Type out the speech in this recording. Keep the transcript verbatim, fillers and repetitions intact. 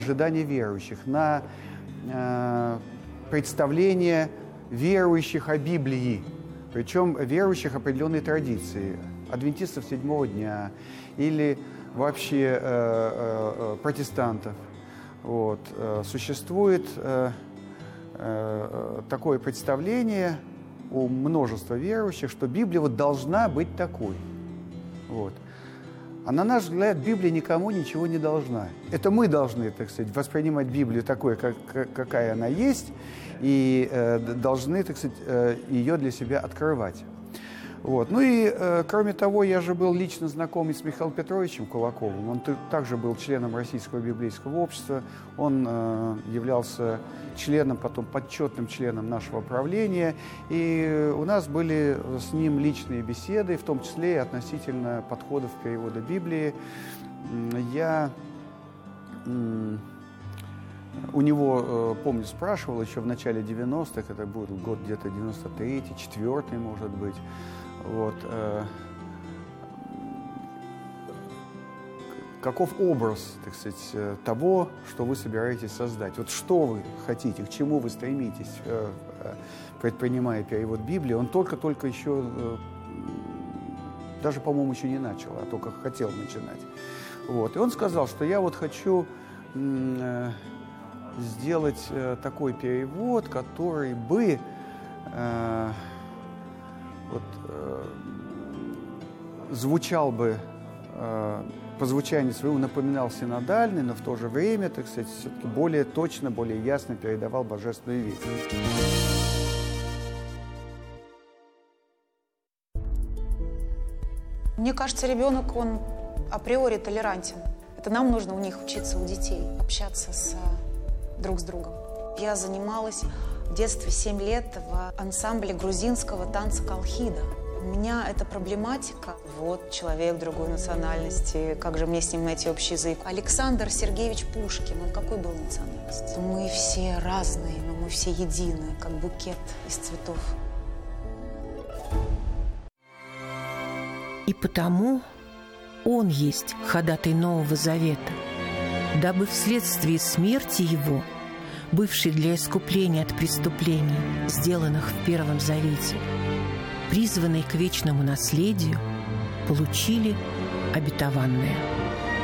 ожидания верующих, на э, представление верующих о Библии, причем верующих определенной традиции, адвентистов седьмого дня или вообще э, э, протестантов. Вот. Существует э, э, такое представление у множества верующих, что Библия вот должна быть такой. Вот. А на наш взгляд, Библия никому ничего не должна. Это мы должны, так сказать, воспринимать Библию такой, как, какая она есть, и э, должны, так сказать, э, ее для себя открывать. Вот. Ну и, э, кроме того, я же был лично знаком и с Михаилом Петровичем Кулаковым. Он также был членом Российского библейского общества. Он э, являлся членом, потом почетным членом нашего правления. И у нас были с ним личные беседы, в том числе и относительно подходов к переводу Библии. Я у него, помню, спрашивал еще в начале девяностых, это был год где-то девяносто третий, четвёртый, может быть. Вот, э, каков образ, так сказать, того, что вы собираетесь создать? Вот что вы хотите, к чему вы стремитесь, э, предпринимая перевод Библии? Он только-только еще, э, даже, по-моему, еще не начал, а только хотел начинать. Вот. И он сказал, что я вот хочу э, сделать э, такой перевод, который бы... Э, Вот, э, звучал бы, э, по звучанию своему напоминал синодальный, но в то же время, так сказать, все-таки более точно, более ясно передавал божественную весть. Мне кажется, ребенок, он априори толерантен. Это нам нужно у них учиться, у детей, общаться с, друг с другом. Я занималась... В детстве семь лет в ансамбле грузинского танца колхида. У меня эта проблематика. Вот человек другой национальности, как же мне с ним найти общий язык? Александр Сергеевич Пушкин, он какой был национальности? Мы все разные, но мы все едины, как букет из цветов. И потому он есть ходатай Нового Завета, дабы вследствие смерти его, бывший для искупления от преступлений, сделанных в Первом Завете, призванные к вечному наследию, получили обетованное.